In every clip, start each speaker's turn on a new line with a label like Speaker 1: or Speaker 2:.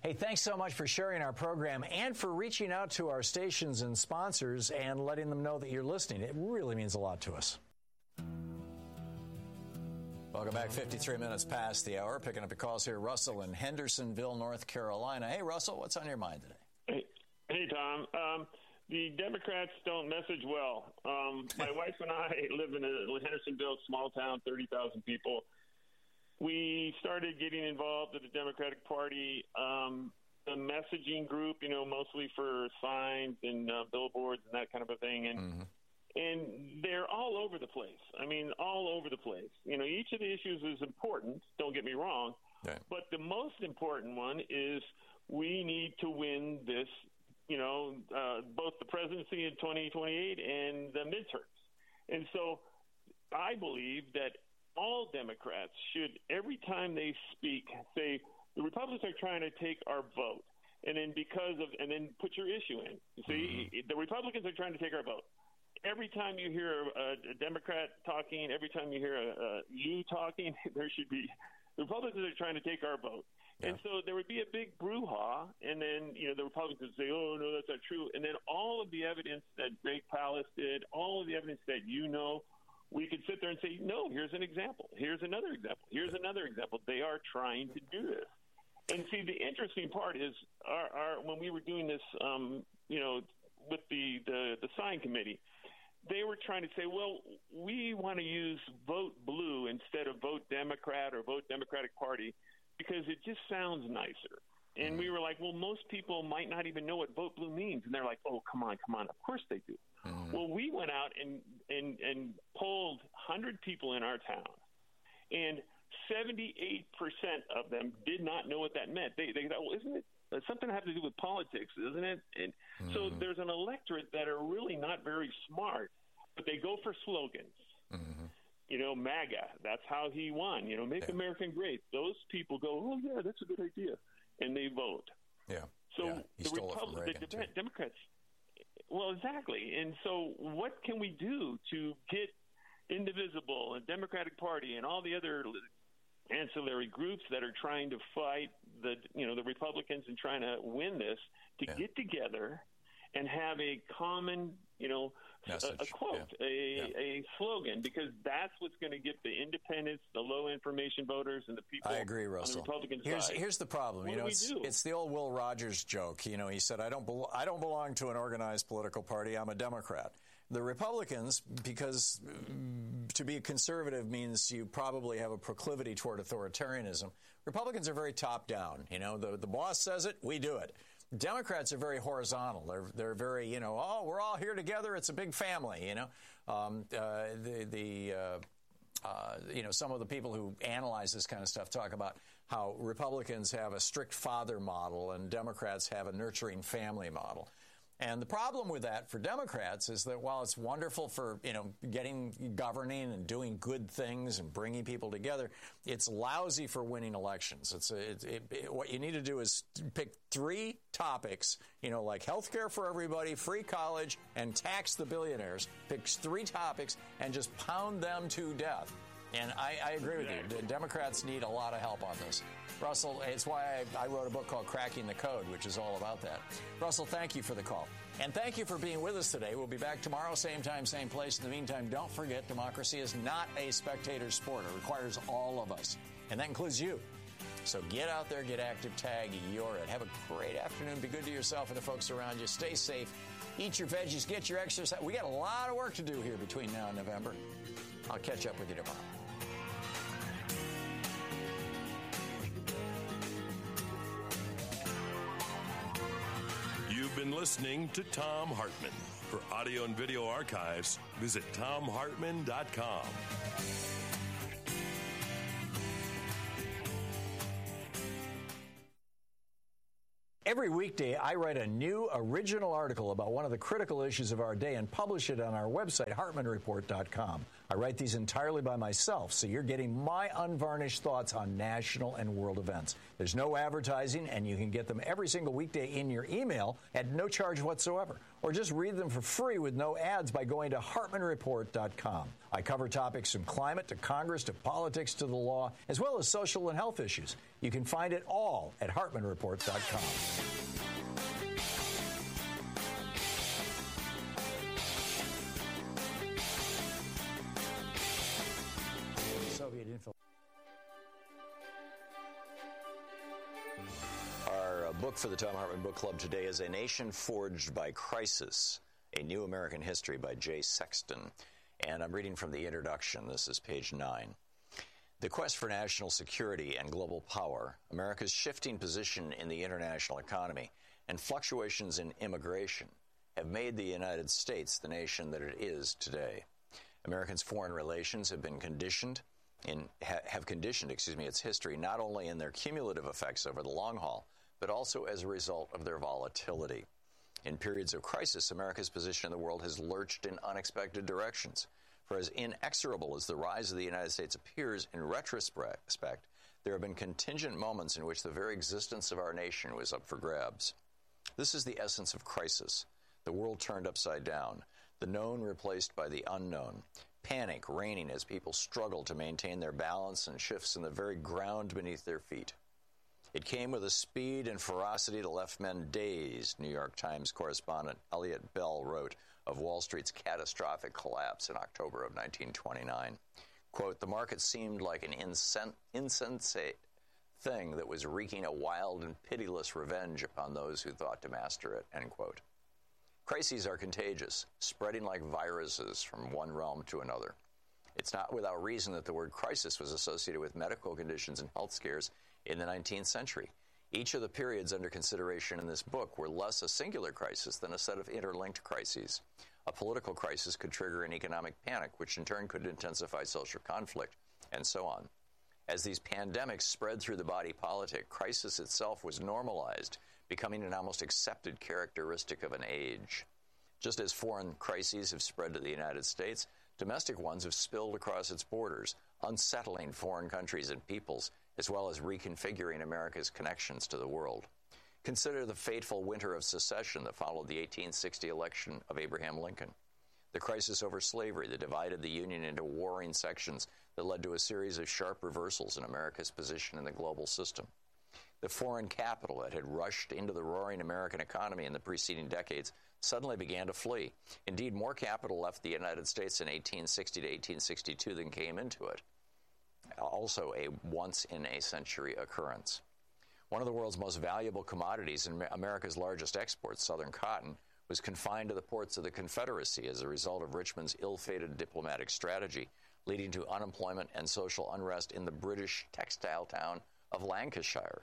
Speaker 1: Hey, thanks so much for sharing our program and for reaching out to our stations and sponsors and letting them know that you're listening. It really means a lot to us. Welcome back. 53 minutes past the hour. Picking up your calls here. Russell in Hendersonville, North Carolina. Hey, Russell, what's on your mind today?
Speaker 2: Hey, Tom. The Democrats don't message well. My wife and I live in a Hendersonville, small town, 30,000 people. We started getting involved with the Democratic Party, the messaging group, mostly for signs and billboards and that kind of a thing. And they're all over the place. I mean, all over the place. Each of the issues is important, don't get me wrong.
Speaker 1: Right.
Speaker 2: But the most important one is we need to win this, both the presidency in 2028 and the midterms. And so I believe that all Democrats should, every time they speak, say, the Republicans are trying to take our vote. And then put your issue in. See, the Republicans are trying to take our vote. Every time you hear a Democrat talking, every time you hear you talking, there should be the Republicans are trying to take our vote. Yeah. And so there would be a big brouhaha, and then the Republicans would say, "Oh no, that's not true." And then all of the evidence that Greg Palast did, all of the evidence that we could sit there and say, "No, here's an example. Here's another example. Here's another example." They are trying to do this. And see, the interesting part is, when we were doing this, with the sign committee, they were trying to say, well, we want to use vote blue instead of vote Democrat or vote Democratic Party because it just sounds nicer. And we were like, well, most people might not even know what vote blue means. And they're like, oh, come on. Of course they do. Well, we went out and polled 100 people in our town, and 78% of them did not know what that meant. They thought, well, isn't it something have to do with politics, isn't it? And so there's an electorate that are really not very smart, but they go for slogans. MAGA, that's how he won. Make America great. Those people go, oh, yeah, that's a good idea. And they vote.
Speaker 1: Yeah.
Speaker 2: So the Democrats, well, exactly. And so what can we do to get Indivisible and Democratic Party and all the other ancillary groups that are trying to fight the Republicans and trying to win this to get together and have a common, a quote, a slogan, because that's what's going to get the independents, the low information voters, and the people. I agree, Russell. On the Republican side.
Speaker 1: Here's the problem. It's the old Will Rogers joke. He said, I don't belong to an organized political party. I'm a Democrat. The Republicans, because to be a conservative means you probably have a proclivity toward authoritarianism. Republicans are very top down. The boss says it, we do it. Democrats are very horizontal. They're very, we're all here together. It's a big family. Some of the people who analyze this kind of stuff talk about how Republicans have a strict father model and Democrats have a nurturing family model. And the problem with that for Democrats is that while it's wonderful for, governing and doing good things and bringing people together, it's lousy for winning elections. What you need to do is pick 3 topics, like health care for everybody, free college, and tax the billionaires. Pick 3 topics and just pound them to death. And I agree with you. The Democrats need a lot of help on this. Russell, it's why I wrote a book called Cracking the Code, which is all about that. Russell, thank you for the call. And thank you for being with us today. We'll be back tomorrow, same time, same place. In the meantime, don't forget, democracy is not a spectator sport. It requires all of us. And that includes you. So get out there, get active, tag, you're it. Have a great afternoon. Be good to yourself and the folks around you. Stay safe. Eat your veggies. Get your exercise. We got a lot of work to do here between now and November. I'll catch up with you tomorrow.
Speaker 3: You've been listening to Thom Hartmann. For audio and video archives, visit thomhartmann.com.
Speaker 1: Every weekday, I write a new original article about one of the critical issues of our day and publish it on our website, hartmannreport.com. I write these entirely by myself, so you're getting my unvarnished thoughts on national and world events. There's no advertising, and you can get them every single weekday in your email at no charge whatsoever. Or just read them for free with no ads by going to HartmanReport.com. I cover topics from climate to Congress to politics to the law, as well as social and health issues. You can find it all at HartmanReport.com. Our book for the Thom Hartmann Book Club today is A Nation Forged by Crisis, A New American History by Jay Sexton. And I'm reading from the introduction. This is page 9. The quest for national security and global power, America's shifting position in the international economy, and fluctuations in immigration have made the United States the nation that it is today. Americans' foreign relations have been conditioned its history not only in their cumulative effects over the long haul, but also as a result of their volatility. In periods of crisis, America's position in the world has lurched in unexpected directions. For as inexorable as the rise of the United States appears in retrospect, there have been contingent moments in which the very existence of our nation was up for grabs. This is the essence of crisis. The world turned upside down, the known replaced by the unknown, panic reigning as people struggle to maintain their balance and shifts in the very ground beneath their feet. It came with a speed and ferocity that left men dazed, New York Times correspondent Elliot Bell wrote of Wall Street's catastrophic collapse in October of 1929. Quote, the market seemed like an insensate thing that was wreaking a wild and pitiless revenge upon those who thought to master it, end quote. Crises are contagious, spreading like viruses from one realm to another. It's not without reason that the word crisis was associated with medical conditions and health scares in the 19th century. Each of the periods under consideration in this book were less a singular crisis than a set of interlinked crises. A political crisis could trigger an economic panic, which in turn could intensify social conflict, and so on. As these pandemics spread through the body politic, crisis itself was normalized, becoming an almost accepted characteristic of an age. Just as foreign crises have spread to the United States, domestic ones have spilled across its borders, unsettling foreign countries and peoples, as well as reconfiguring America's connections to the world. Consider the fateful winter of secession that followed the 1860 election of Abraham Lincoln. The crisis over slavery that divided the Union into warring sections that led to a series of sharp reversals in America's position in the global system. The foreign capital that had rushed into the roaring American economy in the preceding decades suddenly began to flee. Indeed, more capital left the United States in 1860 to 1862 than came into it. Also a once-in-a-century occurrence. One of the world's most valuable commodities and America's largest exports, Southern cotton, was confined to the ports of the Confederacy as a result of Richmond's ill-fated diplomatic strategy, leading to unemployment and social unrest in the British textile town of Lancashire.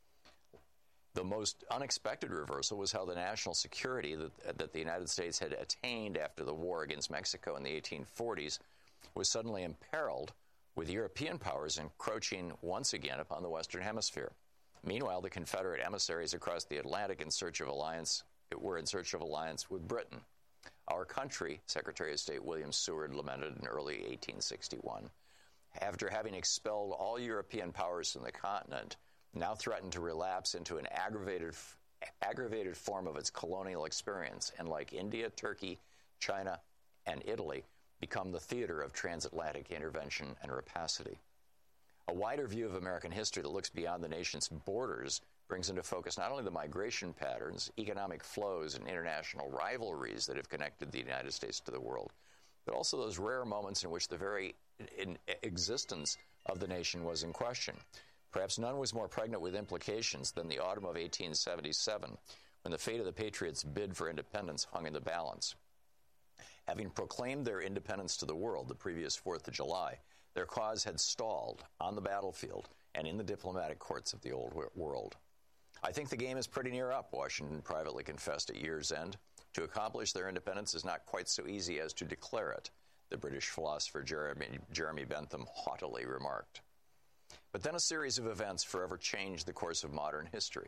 Speaker 1: The most unexpected reversal was how the national security that the United States had attained after the war against Mexico in the 1840s was suddenly imperiled, with European powers encroaching once again upon the Western Hemisphere. Meanwhile, the Confederate emissaries across the Atlantic were in search of alliance with Britain. Our country, Secretary of State William Seward lamented in early 1861, after having expelled all European powers from the continent, now threatened to relapse into an aggravated form of its colonial experience, and like India, Turkey, China, and Italy, become the theater of transatlantic intervention and rapacity. A wider view of American history that looks beyond the nation's borders brings into focus not only the migration patterns, economic flows, and international rivalries that have connected the United States to the world, but also those rare moments in which the very existence of the nation was in question. Perhaps none was more pregnant with implications than the autumn of 1877, when the fate of the Patriots' bid for independence hung in the balance. Having proclaimed their independence to the world the previous 4th of July, their cause had stalled on the battlefield and in the diplomatic courts of the old world. I think the game is pretty near up, Washington privately confessed at year's end. To accomplish their independence is not quite so easy as to declare it, the British philosopher Jeremy Bentham haughtily remarked. But then a series of events forever changed the course of modern history.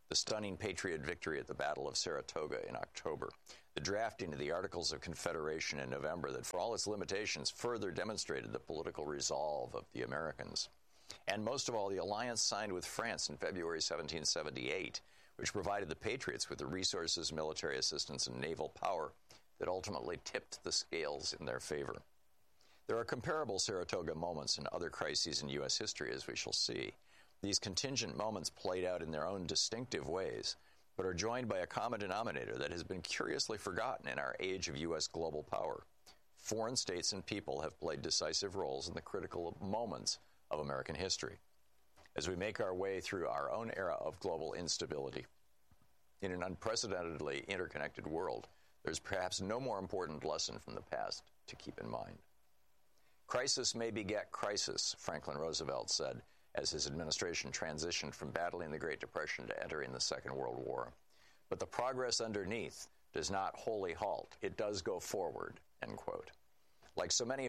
Speaker 1: the stunning Patriot victory at the Battle of Saratoga in October, the drafting of the Articles of Confederation in November that, for all its limitations, further demonstrated the political resolve of the Americans, and most of all, the alliance signed with France in February 1778, which provided the Patriots with the resources, military assistance, and naval power that ultimately tipped the scales in their favor. There are comparable Saratoga moments in other crises in U.S. history, as we shall see. These contingent moments played out in their own distinctive ways, but are joined by a common denominator that has been curiously forgotten in our age of U.S. global power. Foreign states and people have played decisive roles in the critical moments of American history. As we make our way through our own era of global instability, in an unprecedentedly interconnected world, there's perhaps no more important lesson from the past to keep in mind. Crisis may beget crisis, Franklin Roosevelt said, as his administration transitioned from battling the Great Depression to entering the Second World War. But the progress underneath does not wholly halt. It does go forward, end quote. Like so many.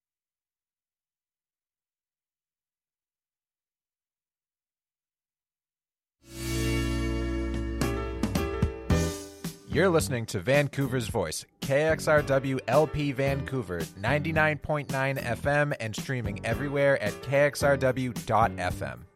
Speaker 4: You're listening to Vancouver's Voice, KXRW LP Vancouver, 99.9 FM and streaming everywhere at kxrw.fm.